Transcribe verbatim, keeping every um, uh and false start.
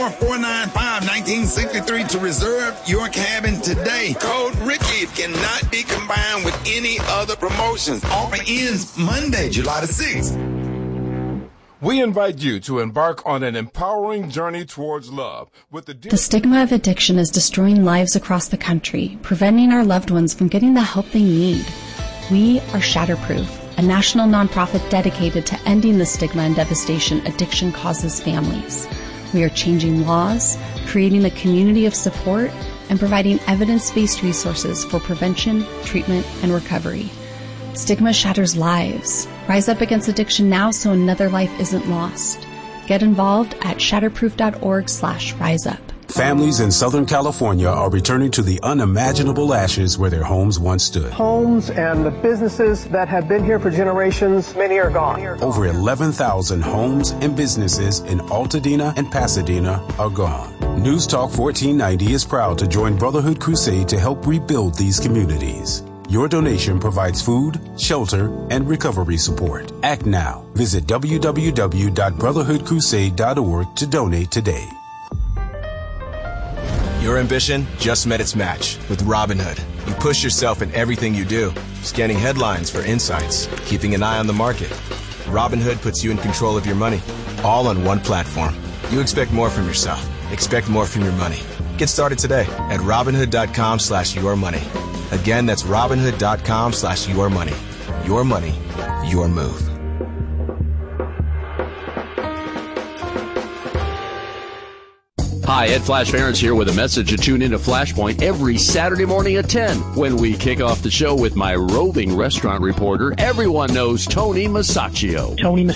four nine five, one nine six three to reserve your cabin today. Code Ricky cannot be combined with any other promotions. Offer ends Monday, July the sixth. We invite you to embark on an empowering journey towards love with the... The stigma of addiction is destroying lives across the country, preventing our loved ones from getting the help they need. We are Shatterproof, a national nonprofit dedicated to ending the stigma and devastation addiction causes families. We are changing laws, creating a community of support, and providing evidence-based resources for prevention, treatment, and recovery. Stigma shatters lives. Rise up against addiction now so another life isn't lost. Get involved at shatterproof.org slash rise up. Families in Southern California are returning to the unimaginable ashes where their homes once stood. Homes and the businesses that have been here for generations, many are gone. Over eleven thousand homes and businesses in Altadena and Pasadena are gone. News Talk fourteen ninety is proud to join Brotherhood Crusade to help rebuild these communities. Your donation provides food, shelter, and recovery support. Act now. Visit w w w dot brotherhood crusade dot org to donate today. Your ambition just met its match with Robinhood. You push yourself in everything you do, scanning headlines for insights, keeping an eye on the market. Robinhood puts you in control of your money, all on one platform. You expect more from yourself. Expect more from your money. Get started today at Robinhood.com slash your money. Again, that's Robinhood.com slash your money. Your money, your move. Hi, Ed Flash Ferentz here with a message to tune in to Flashpoint every Saturday morning at ten when we kick off the show with my roving restaurant reporter. Everyone knows Tony Masaccio. Tony